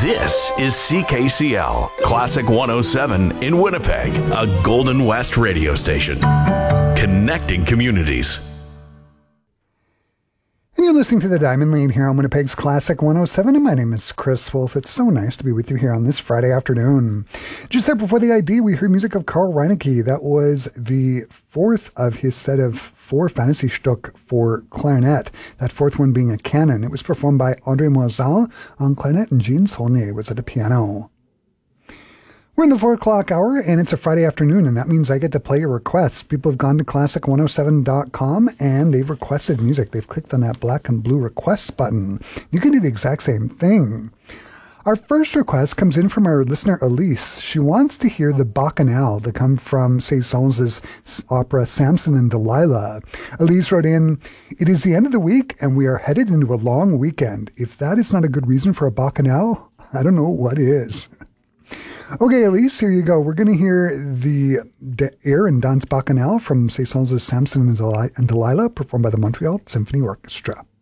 This is CKCL, Classic 107 in Winnipeg, a Golden West radio station. Connecting communities. And you're listening to The Diamond Lane here on Winnipeg's Classic 107, and my name is Chris Wolf. It's so nice to be with you here on this Friday afternoon. Just there before the ID, we heard music of Carl Reinecke. That was the fourth of his set of 4 fantasy Stück for clarinet, that fourth one being a canon. It was performed by André Moiselle on clarinet, and Jean Saulnier was at the piano. We're in the 4 o'clock hour, and it's a Friday afternoon, and that means I get to play your requests. People have gone to classic107.com, and they've requested music. They've clicked on that black and blue requests button. You can do the exact same thing. Our first request comes in from our listener, Elise. She wants to hear the Bacchanal that come from Saint-Saëns' opera Samson and Delilah. Elise wrote in, "It is the end of the week, and we are headed into a long weekend. If that is not a good reason for a Bacchanal, I don't know what is." Okay, Elise, here you go. We're going to hear the air and dance Bacchanal from Saint-Saëns' Samson and Delilah, performed by the Montreal Symphony Orchestra.